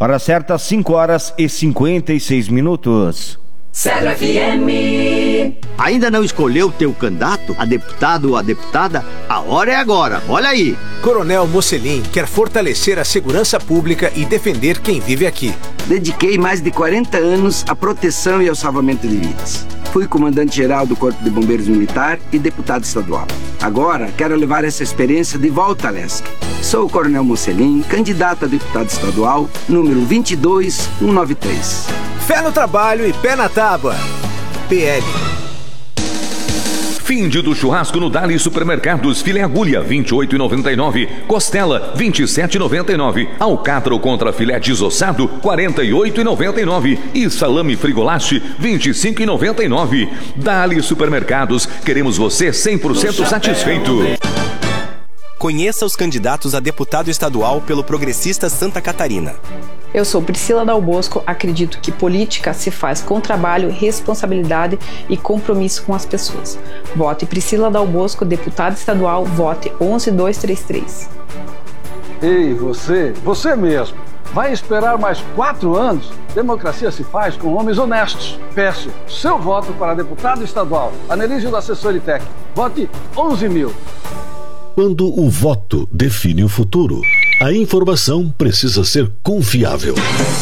Hora certa, 5h56. Cedro FM. Ainda não escolheu o teu candidato, a deputado ou a deputada? A hora é agora, olha aí. Coronel Mocelin quer fortalecer a segurança pública e defender quem vive aqui. Dediquei mais de 40 anos à proteção e ao salvamento de vidas. Fui comandante-geral do Corpo de Bombeiros Militar e deputado estadual. Agora, quero levar essa experiência de volta à LESC. Sou o Coronel Mocelin, candidato a deputado estadual, número 22193. Fé no trabalho e pé na tábua. PL. Fim do churrasco no Dali Supermercados. Filé agulha, R$ 28,99. Costela, R$ 27,99. Alcatra contra filé desossado, R$ 48,99. E salame frigolaste, R$ 25,99. Dali Supermercados, queremos você 100% satisfeito. Conheça os candidatos a deputado estadual pelo Progressista Santa Catarina. Eu sou Priscila Dal Bosco, acredito que política se faz com trabalho, responsabilidade e compromisso com as pessoas. Vote Priscila Dal Bosco, deputada estadual, vote 11233. Ei, você mesmo, vai esperar mais 4 anos? Democracia se faz com homens honestos. Peço seu voto para deputado estadual, Anelísio da Assessoritec. Vote 11.000. Quando o voto define o futuro, a informação precisa ser confiável.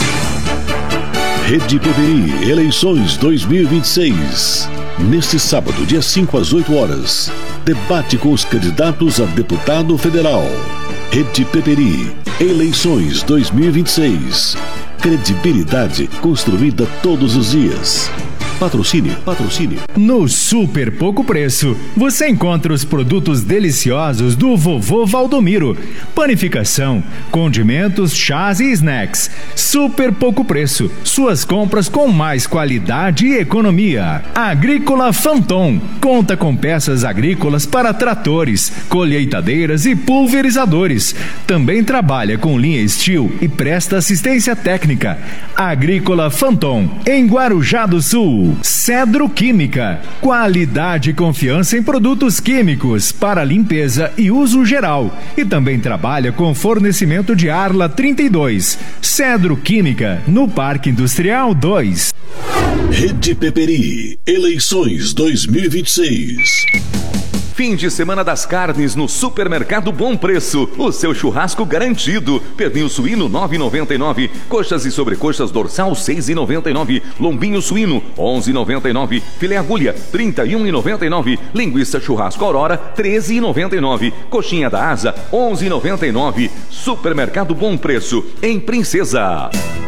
Rede PPI, eleições 2026. Neste sábado, dia 5 às 8 horas, debate com os candidatos a deputado federal. Rede PPI, eleições 2026. Credibilidade construída todos os dias. Patrocínio. No Super Pouco Preço, você encontra os produtos deliciosos do Vovô Valdomiro. Panificação, condimentos, chás e snacks. Super Pouco Preço. Suas compras com mais qualidade e economia. Agrícola Fanton. Conta com peças agrícolas para tratores, colheitadeiras e pulverizadores. Também trabalha com linha Steel e presta assistência técnica. Agrícola Fanton, em Guarujá do Sul. Cedro Química, qualidade e confiança em produtos químicos para limpeza e uso geral. E também trabalha com fornecimento de Arla 32. Cedro Química, no Parque Industrial 2. Rede PPI, eleições 2026. Fim de semana das carnes no Supermercado Bom Preço. O seu churrasco garantido. Pernil suíno, R$ 9,99. Coxas e sobrecoxas dorsal, R$ 6,99. Lombinho suíno, R$ 11,99. Filé agulha, R$ 31,99. Linguiça churrasco Aurora, R$ 13,99. Coxinha da asa, R$ 11,99. Supermercado Bom Preço, em Princesa.